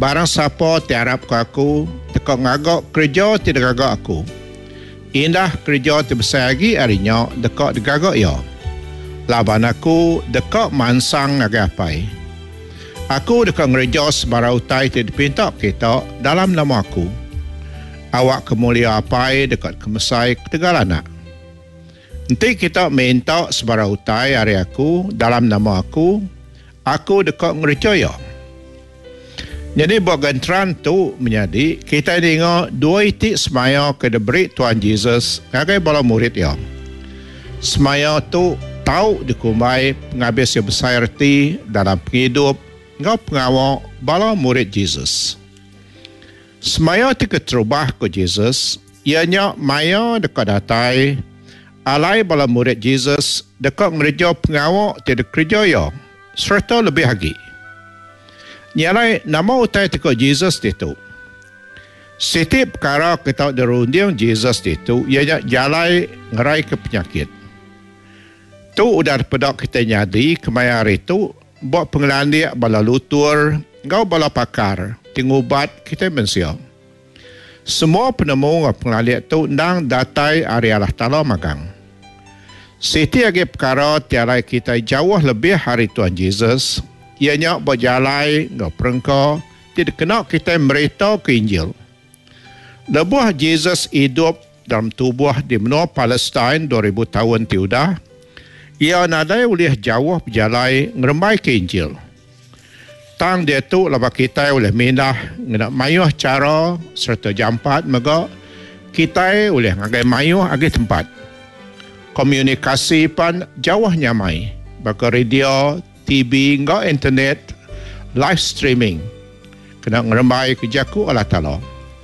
Barang siapa tiarap ke aku, teka ngagak kerja tidak gagak aku. Indah kerja terbesar lagi harinya, dekat digagak ya. Laban aku, dekat mansang agapai. Aku dekat ngereja sebarang utai tidak dipinta kita dalam nama aku. Awak kemulia apai dekat kemesai ketegalanak. Nanti kita minta sebarang utai hari aku dalam nama aku dekat ngereja ya. Jadi buat gantran tu menjadi kita dengar dua itik semaya ke deberi Tuhan Yesus ngagai bala murid ya. Semaya tu tahu dikumbai penghabis yang besar erti dalam penghidup ngau pengawal bala murid Yesus. Semaya tu keterubah ke Yesus ianya maya dekat datai alai bala murid Yesus dekat ngereja pengawal tidak kerja ya serta lebih lagi. Nyalai nama utai teko Jesus itu. Setiap perkara kita derundiang Jesus itu, ianya jalai ngerai ke penyakit. Tu udah pedak kita nyadi kemaya hari itu, buat pengelandia bala lutur, ngau bala pakar, tingubat kita mensia. Semua penemu pengelandia tu nang datai hari Allah Ta'ala magang. Setiap perkara tiada kita jauh lebih hari Tuhan Yesus, ianya berjalai, ngau perengkau, tidak kena kita merita ke Injil. Lebuh Yesus hidup dalam tubuh di benua Palestin 2000 tahun tiudah, ia nadai oleh jauh berjalai ngeremai ke Injil. Tang dia tu lepas kita oleh minah, nak mayuh cara serta jampat, maka kita oleh ngagai mayuh agi tempat. Komunikasi pan jauh nyamai, baka radio, TV, ngau internet, live streaming. Kena ngeremai kejaku Allah Ta'ala.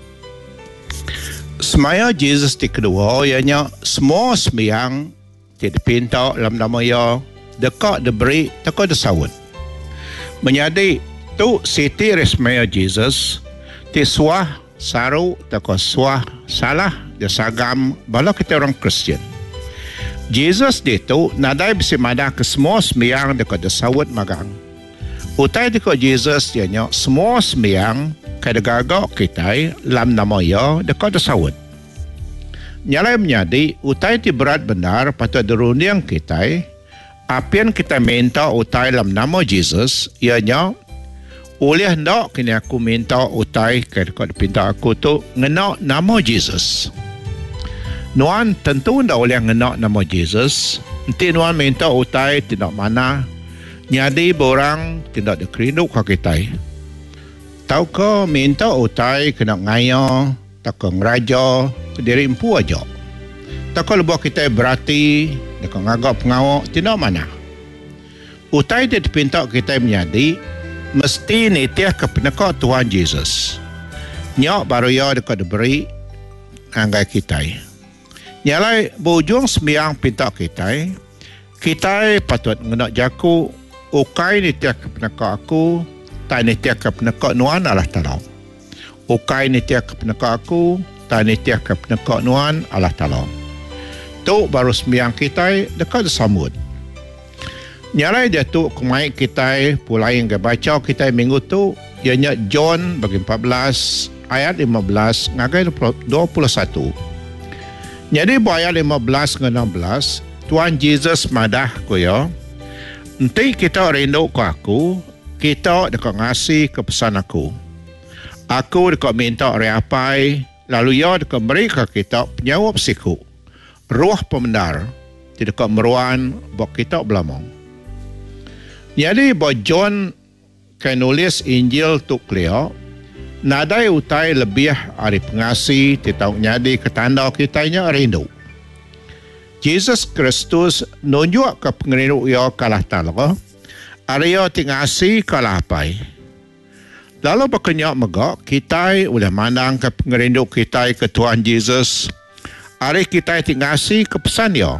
Semaya Jesus di kedua, ianya semua sembiang tidak pinta dalam nama ia, dekat diberi, dekat disawut. Menyadi tu siti resmaya Jesus, ti suah saru, dekat suah salah, dia sagam, bala kita orang Kristian. Jesus itu nadai bisi madah ke semua sembiang dekat desawut magang. Utai dekat Jesus ianya semua sembiang kada gagak kita lam nama ia dekat desawut. Nyalai menyadi utai ti berat benar patut deruniang kita apian kita minta utai lam nama Jesus ianya oleh ndak kini aku minta utai ke dekat pinta aku tu ngena nama Jesus. Nuan tentu ndak boleh ngenak nama Jesus. Nanti nuan minta utai tidak mana. Nyadi borang tidak dikerinduk ke kita. Tahu ke minta utai kena ngaya, tak ke ngeraja, ke diri empu aja. Tak ke lebuh kita berarti, dekat ngagak pengawak, tidak mana. Utai dia dipinta kita menyadi, mesti nitiah ke penekak Tuhan Yesus. Nyak baru ya dekat diberi, anggai kita. Nyalai bujung sembiang pinta kita patut ngenak jaku ukai nitiak kepenaka aku tak nitiak kepenaka nuan Allah Ta'ala. Ukai nitiak kepenaka aku tak nitiak kepenaka nuan Allah Ta'ala. Tu baru sembiang kita dekat samud. Nyalai dia tu kemai kita pulai yang baca kita minggu tu ianya John bagi 14 ayat 15 ngagai 21. Jadi ayat 15 ke 16, Tuhan Yesus madah ko ya. Nanti kita rindu ke aku, kita dekat ngasih ke pesan aku. Aku dekat minta reapai, lalu ya dekat beri ke kita penyawab siku. Ruh pembenar, tidak dekat meruan, buat kita belamang. Jadi buat John kan nulis Injil tu clear, nadai utai lebih hari pengasih titau nyadi ketanda kitanya rindu. Yesus Kristus nunjuk ke pengerindu ia kalah Ta'ala, area tingasi kalah apai. Lalu berkenyak megak, kita boleh mandang ke pengerindu kita ke Tuhan Yesus, area kita tingasi ke pesan ia.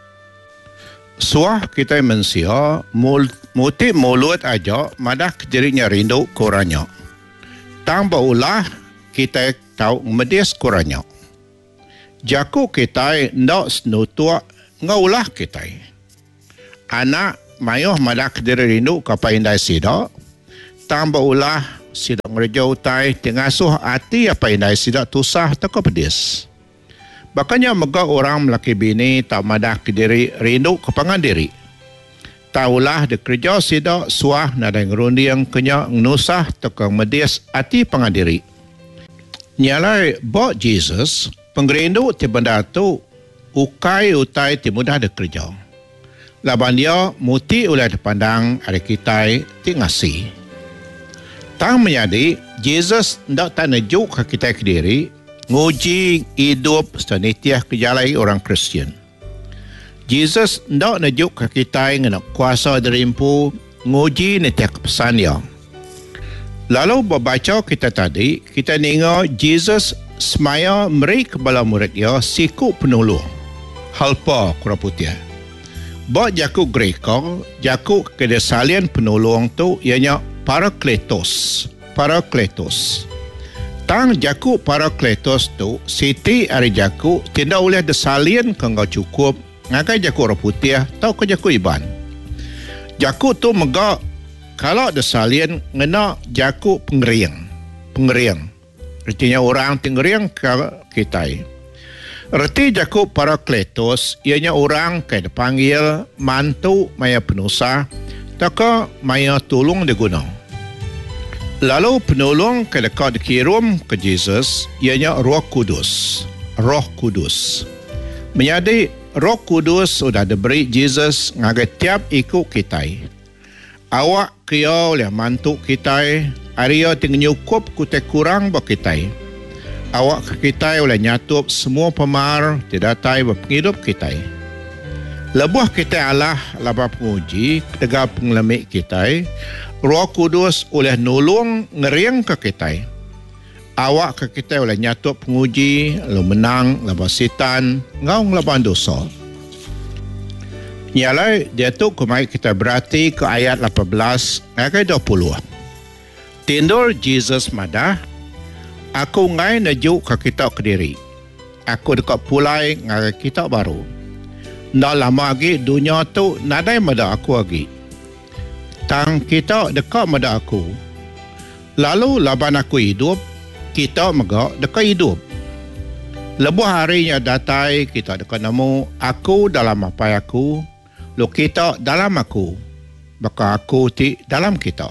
Suah kita mensia, muti mulut aja, madah kejerinya rindu kurangnya. Tambah ulah kita tahu medis kurangnya. Jaku kita ndak senutua ngaulah kita. Anak mayuh madak diri rindu kapa indai sida. Tambah ulah sidak ngereja utai tengasuh hati apa inai sidak tusah teko pedis. Bakanya mega orang melaki bini tak madah ke diri rindu kepangan diri. Taulah de kerja sidak suah nadai ngerunding kenya nusah teko medis hati pangan diri. Nyalai bok Jesus penggerindu ti benda tu ukai utai ti mudah de kerja. Laban dia muti ulah dipandang ada kita ti ngasi. Tang menyadi Jesus ndak tak nejuk ke kita ke diri nguji hidup senitiah kejalai orang Kristian. Jesus ndak nejuk ke kita ngena kuasa derimpu nguji netiah kepesan dia. Lalu berbaca kita tadi, kita dengar Jesus semaya meri kepala murid dia siku penolong. Helper kurang putih. Bak jaku Grekong, jaku kedesalian penolong tu ianya Parakletos. Parakletos. Tang jaku Parakletos tu, siti hari jaku tidak boleh desalian kau cukup ngakai jaku orang putih atau ke jaku iban. Jaku tu megak kalau desalian ngena jaku pengeriang. Pengeriang. Artinya orang pengeriang ke kita. Erti jaku Parakletos ianya orang ke dipanggil mantu maya penusa taka maya tolong diguna. Lalu penolong ke dekat dikirim ke Jesus ianya Roh Kudus. Roh Kudus. Menjadi Roh Kudus sudah diberi Jesus ngagai tiap ikut kita. Awak kaya oleh mantu kita, Arya tinggal nyukup kutek kurang bak kita. Awak ke kita oleh nyatup semua pemar tidak tai berpenghidup kita. Lebuh kita Allah labah penguji tegak pengelemik kita. Roh Kudus oleh nolong ngeriang ke kita. Awak ke kita oleh nyatup penguji, lalu menang, labah setan, ngau labah dosa. Nyalai dia tu kemai kita berarti ke ayat 18 ayat 20. Tindur Jesus madah, aku ngai najuk ke kita ke diri. Aku dekat pulai ngai kita baru. Ndak lama lagi dunia tu nadai madah aku lagi. Tang kita dekat madah aku. Lalu laban aku hidup, kita megak dekat hidup. Lebuh harinya datai kita dekat nemu aku dalam apa aku. Lo kita dalam aku, maka aku ti dalam kita.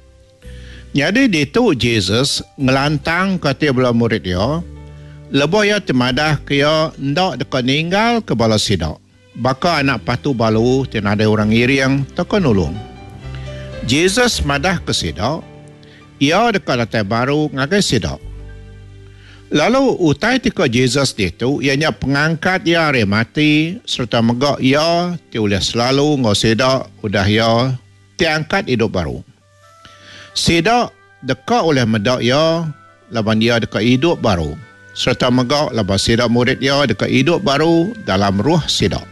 Jadi itu Jesus ngelantang kata belah murid dia, lebih ya temadah kaya ndak dekat ninggal ke bala sidak. Baka anak patu balu tiada ada orang iriang takkan nolong. Jesus madah ke sidak, ia dekat latai baru ngagai sidak. Lalu utai tika Jesus itu ianya pengangkat ia hari mati serta megak ia ti oleh selalu ngau sedak udah ia tiangkat hidup baru. Sedak dekat oleh medak ia laban dia dekat hidup baru serta megak laban sedak murid ia dekat hidup baru dalam ruh sedak.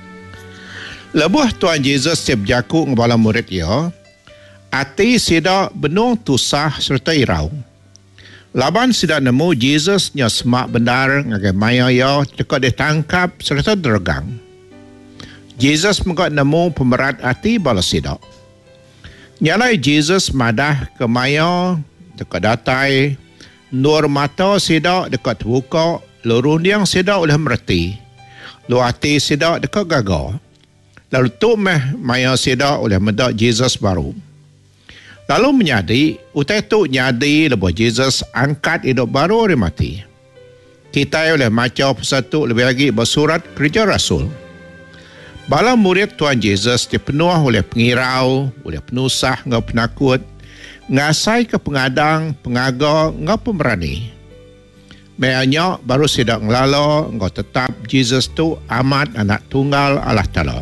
Lebuh Tuhan Jesus tiap jaku ngabala murid ia hati sedak benung tusah serta irau. Laban sidak nemu Jesus nya semak benar ngagai maya ya dekat ditangkap serta dergang. Jesus megak nemu pemerat hati bala sidak. Nyalai Jesus madah ke maya dekat datai, nur mata sidak dekat terbuka, luruh yang sidak oleh mereti. Lu hati sidak dekat gagal. Lalu tu maya sidak oleh medak Jesus baru. Lalu menyadi, utai tu nyadi lepas Jesus angkat hidup baru dari mati. Kita oleh macam persatu lebih lagi bersurat kerja Rasul. Bala murid Tuhan Jesus dipenuh oleh pengirau, oleh penusah, ngau penakut, ngasai ke pengadang, pengaga, ngau pemberani. Meanya baru sidak ngelala, ngau tetap Jesus tu amat anak tunggal Allah Ta'ala.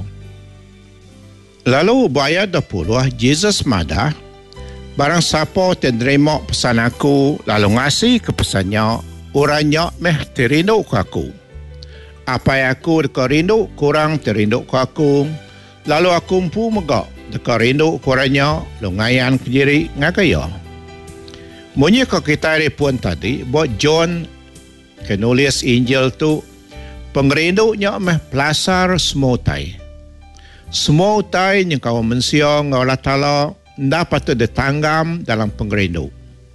Lalu bayat 20, Jesus madah, barang siapa terima pesan aku lalu ngasih ke pesannya, orangnya meh terindu ke aku. Apa yang aku dekat rindu, kurang terindu ke aku. Lalu aku empu megak dekat rindu ke orangnya, lalu ngayan ke diri ngakaya. Munyi ke kita pun tadi, buat John penulis Injil tu, pengerindunya meh pelasar semua utai. Semua utai yang kau manusia ngau Allah Ta'ala ndak patut ditanggam dalam pengerindu.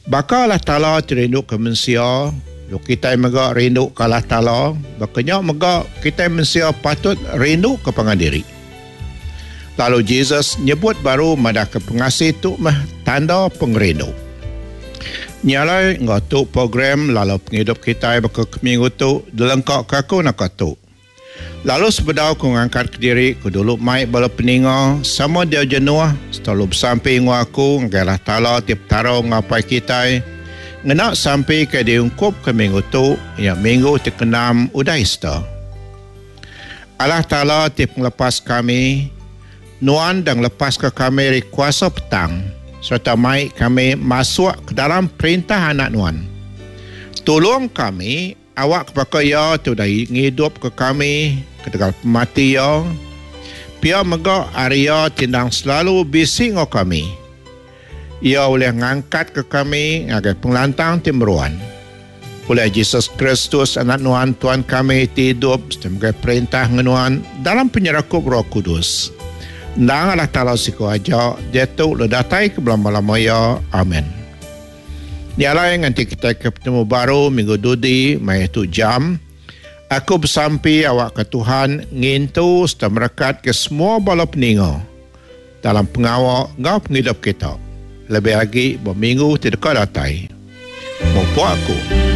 Baka Allah Ta'ala rindu ke manusia, kita megak rindu ke Allah Ta'ala, bakanya megak kita manusia patut rindu ke pengandiri. Lalu Jesus nyebut baru madah ke pengasih tu mah tanda pengrindu. Nyalai ngatu program lalu penghidup kita baka minggu tu delengkak kaku nak tu. Lalu sebedau ku ngangkat ke diri ku dulu mai bala peninga sama dia jenuh selalu sampai ngaku ngalah Ta'ala tiap taro ngapai kita ngena sampai ke diungkup ke minggu tu yang minggu ke-6 udah Easter. Allah Ta'ala tiap melepas kami nuan dan lepas ke kami kuasa petang serta mai kami masuk ke dalam perintah anak nuan. Tolong kami awak kepada ya tu dah hidup ke kami ketika mati ya pia megak area tindang selalu bising ke kami. Ia boleh ngangkat ke kami agar penglantang timruan. Oleh Yesus Kristus anak nuan Tuhan kami hidup sebagai perintah nuan dalam penyerakup Roh Kudus. Nang Allah Ta'ala siku aja dia tu ledatai ke belama-lama ya. Amin. Nialai nanti kita ketemu baru minggu dudi mai tu jam. Aku bersampi awak ke Tuhan ngintu serta merekat ke semua bala peninga dalam pengawal ngau penghidup kita. Lebih lagi berminggu tidak datai. Mampu aku.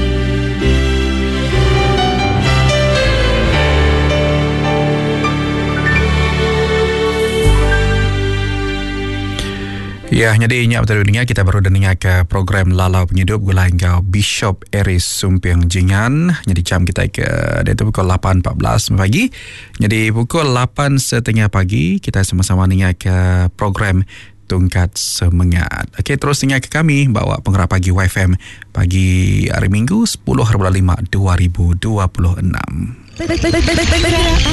Ya, jadi ingat betul dengar kita baru dengar ke program Lalau Penghidup gula engkau Bishop Eris Sumpiang Jingan. Jadi jam kita ke dia tu pukul 8.14 pagi. Jadi pukul 8.30 pagi kita sama-sama dengar ke program Tongkat Semangat. Okey, terus dengar ke kami bawa pengerak pagi YFM pagi hari Minggu 10/5/2026.